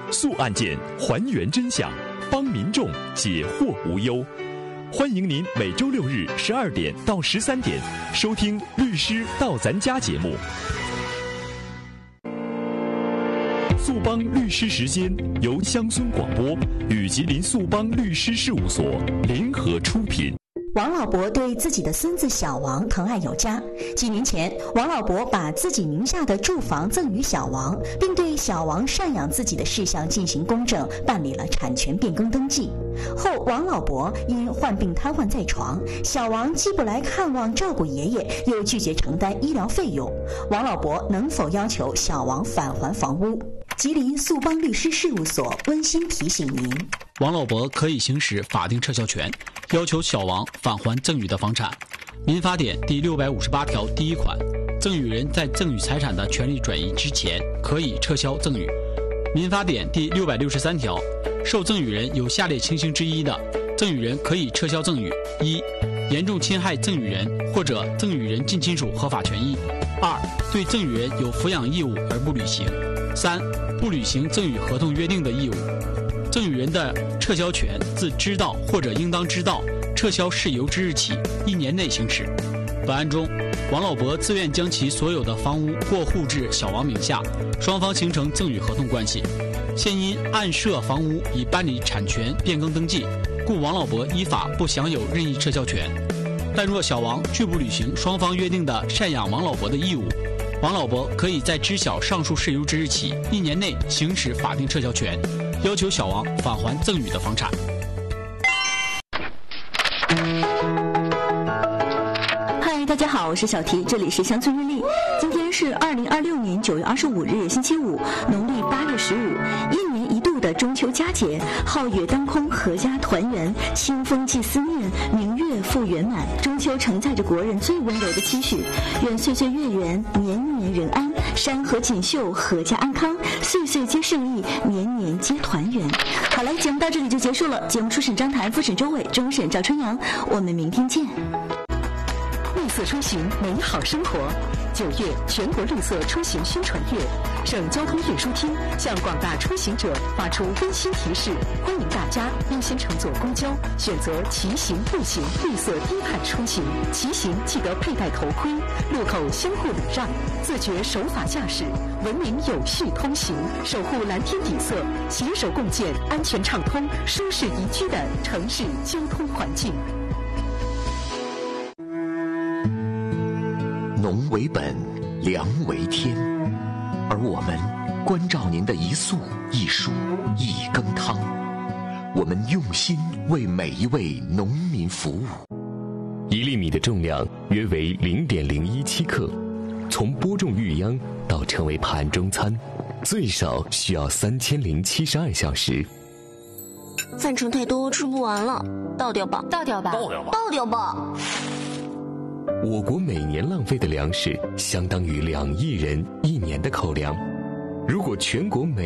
诉案件，还原真相，帮民众解惑无忧。欢迎您每周6日12点到13点收听《律师到咱家》节目。速帮律师时间由乡村广播与吉林速帮律师事务所联合出品。 王老伯对自己的孙子小王疼爱有加。几年前，王老伯把自己名下的住房赠与小王，并对小王赡养自己的事项进行公证，办理了产权变更登记。后，王老伯因患病瘫痪在床，小王既不来看望照顾爷爷，又拒绝承担医疗费用。王老伯能否要求小王返还房屋？吉林速帮律师事务所温馨提醒您： 王老伯可以行使法定撤销权，要求小王返还赠与的房产。民法典第658条第1款，赠与人在赠与财产的权利转移之前，可以撤销赠与。民法典第663条，受赠与人有下列情形之一的，赠与人可以撤销赠与：一、严重侵害赠与人或者赠与人近亲属合法权益；二、对赠与人有抚养义务而不履行；三、不履行赠与合同约定的义务。赠与人的撤销权自知道或者应当知道撤销事由之日起1年内行使。本案中，王老伯自愿将其所有的房屋过户至小王名下，双方形成赠与合同关系。现因案涉房屋已办理产权变更登记，故王老伯依法不享有任意撤销权。但若小王拒不履行双方约定的赡养王老伯的义务，王老伯可以在知晓上述事由之日起1年内行使法定撤销权，要求小王返还赠与的房产。 嗨，大家好，我是小提，这里是乡村日历。今天是2026年9月25日，星期五，农历8月15，1年一度的中秋佳节，皓月当空，阖家团圆，清风寄思念，明月复圆满。中秋承载着国人最温柔的期许，愿岁岁月圆，年年人安，山河锦绣，阖家安康，岁岁皆胜利，年年皆团圆。好了，节目到这里就结束了。节目初审张谭，复审周伟，终审赵春阳。我们明天见。绿色出行，美好生活。9月全国绿色出行宣传月，省交通运输厅向广大出行者发出温馨提示，欢迎大家优先乘坐公交，选择骑行、步行绿色低碳出行。骑行记得佩戴头盔，路口相互礼让，自觉守法驾驶，文明有序通行，守护蓝天底色，携手共建安全畅通、舒适宜居的城市交通环境。 农为本，粮为天，而我们关照您的一粟一蔬一羹汤，我们用心为每一位农民服务。 1粒米的重量约为0.017克，从播种育秧到成为盘中餐，最少需要3072小时。 饭盛太多，吃不完了，倒掉吧，倒掉吧，倒掉吧，倒掉吧。 我国每年浪费的粮食相当于2亿人1年的口粮。如果全国每